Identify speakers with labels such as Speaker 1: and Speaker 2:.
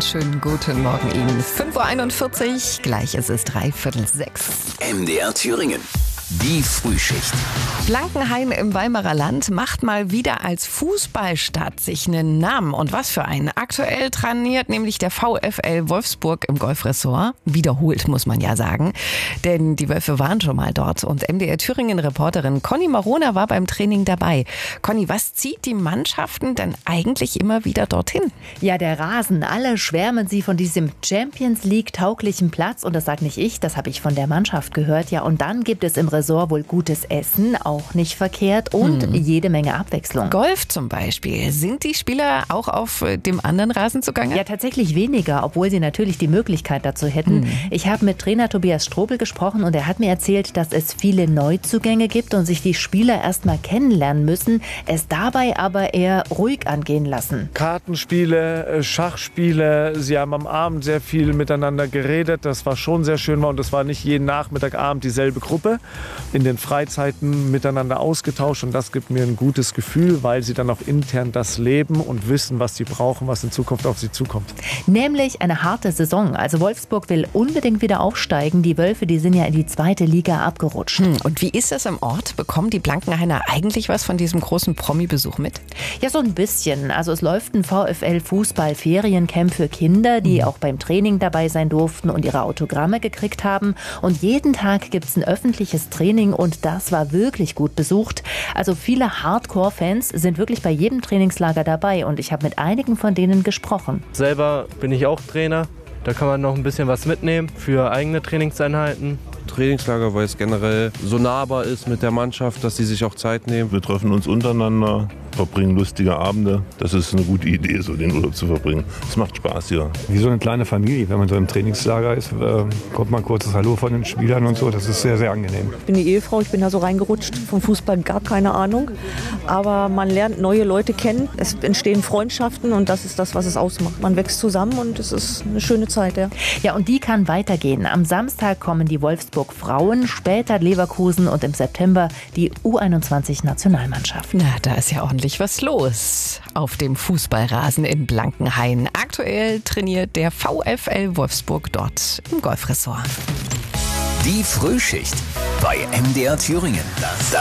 Speaker 1: wunderschönen guten Morgen Ihnen. 5:41 Uhr, gleich ist es 5:45.
Speaker 2: MDR Thüringen. Die Frühschicht.
Speaker 1: Blankenhain im Weimarer Land macht mal wieder als Fußballstadt sich einen Namen. Und was für einen. Aktuell trainiert nämlich der VfL Wolfsburg im Golfressort. Wiederholt, muss man ja sagen. Denn die Wölfe waren schon mal dort. Und MDR Thüringen-Reporterin Conny Marona war beim Training dabei. Conny, was zieht die Mannschaften denn eigentlich immer wieder dorthin?
Speaker 3: Ja, der Rasen. Alle schwärmen sie von diesem Champions League-tauglichen Platz. Und das sage nicht ich, das habe ich von der Mannschaft gehört. Ja, und dann gibt es im Resort wohl gutes Essen, auch nicht verkehrt, und jede Menge Abwechslung.
Speaker 1: Golf zum Beispiel. Sind die Spieler auch auf dem anderen Rasen zugange?
Speaker 3: Ja, tatsächlich weniger, obwohl sie natürlich die Möglichkeit dazu hätten. Ich habe mit Trainer Tobias Strobel gesprochen und er hat mir erzählt, dass es viele Neuzugänge gibt und sich die Spieler erst mal kennenlernen müssen, es dabei aber eher ruhig angehen lassen.
Speaker 4: Kartenspiele, Schachspiele, sie haben am Abend sehr viel miteinander geredet, das war schon sehr schön und es war nicht jeden Nachmittagabend dieselbe Gruppe. In den Freizeiten miteinander ausgetauscht und das gibt mir ein gutes Gefühl, weil sie dann auch intern das leben und wissen, was sie brauchen, was in Zukunft auf sie zukommt.
Speaker 3: Nämlich eine harte Saison. Also Wolfsburg will unbedingt wieder aufsteigen. Die Wölfe, die sind ja in die 2. Liga abgerutscht.
Speaker 1: Und wie ist das im Ort? Bekommen die Blankenhainer eigentlich was von diesem großen Promi-Besuch mit?
Speaker 3: Ja, so ein bisschen. Also es läuft ein VfL-Fußball-Feriencamp für Kinder, die auch beim Training dabei sein durften und ihre Autogramme gekriegt haben. Und jeden Tag gibt es ein öffentliches Training und das war wirklich gut besucht. Also viele Hardcore-Fans sind wirklich bei jedem Trainingslager dabei und ich habe mit einigen von denen gesprochen.
Speaker 5: Selber bin ich auch Trainer. Da kann man noch ein bisschen was mitnehmen für eigene Trainingseinheiten.
Speaker 6: Trainingslager, weil es generell so nahbar ist mit der Mannschaft, dass sie sich auch Zeit nehmen.
Speaker 7: Wir treffen uns untereinander, verbringen lustige Abende. Das ist eine gute Idee, so den Urlaub zu verbringen. Es macht Spaß hier.
Speaker 8: Wie so eine kleine Familie. Wenn man so im Trainingslager ist, kommt man kurzes Hallo von den Spielern und so. Das ist sehr, sehr angenehm.
Speaker 9: Ich bin die Ehefrau, ich bin da so reingerutscht. Vom Fußball gar keine Ahnung. Aber man lernt neue Leute kennen. Es entstehen Freundschaften und das ist das, was es ausmacht. Man wächst zusammen und es ist eine schöne Zeit.
Speaker 3: Ja, und die kann weitergehen. Am Samstag kommen die Wolfsburg Frauen, später Leverkusen und im September die U21-Nationalmannschaft.
Speaker 1: Na, da ist ja ordentlich was los auf dem Fußballrasen in Blankenhain. Aktuell trainiert der VfL Wolfsburg dort im Golfressort.
Speaker 2: Die Frühschicht bei MDR Thüringen.